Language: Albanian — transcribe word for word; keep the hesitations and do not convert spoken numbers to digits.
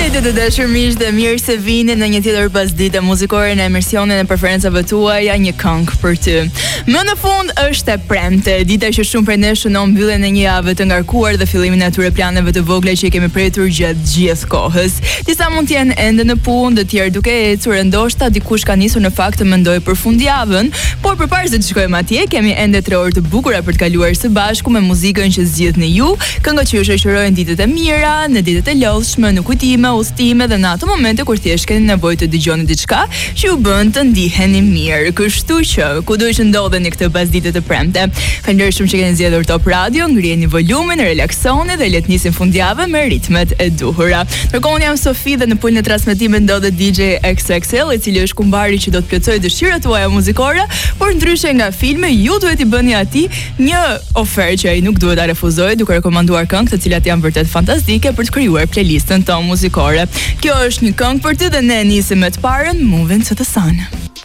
Përshëndetje të dashur miq dhe mirë se vini në një tjetër pasdite muzikore në emisionin e preferencave tuaja, një këngë për ty. Më në fund është e premte, dita që shumë prej nesh shënon mbylljen e një jave të ngarkuar dhe fillimin e atyre planeve të vogla që i kemi pretur gjatë gjithë kohës. Disa mund të jenë ende në punë, të tjerë duke ecur, e ndoshta dikush ka nisur në fakt të mendojë për fundjavën, por përpara se të shkojmë atje, kemi ende tre orë të bukura për të kaluar së bashku me muzikën që zgjidhni ju, këngët që ju shoqërojnë ditët e mira, në ditët e lodhshme, në kujtime, udhëtime dhe në ato momente kur thjesht keni nevojë të dëgjoni diçka që ju bën të ndiheni mirë. Kështu që kudo që ndodheni këtë pasdite të premte, falënderoj shumë që keni zgjedhur Top Radio, ngrieni volumin, relaksoni dhe le të nisim fundjavën me ritmet e duhura. Ndërkohë unë jam Sofi dhe në pulën e transmetimit ndodhet D J X X L, i cili është kumbari që do të plotësojë dëshirat tuaja muzikore, por ndryshe nga filmi, ju duhet i bëni atij një ofertë që ai nuk duhet ta refuzojë, duke rekomanduar këngë të cilat janë vërtet fantastike për të krijuar playlistën tonë muzikore. Kjo është një këngë për ty dhe ne nisim me të parën Moving to the Sun.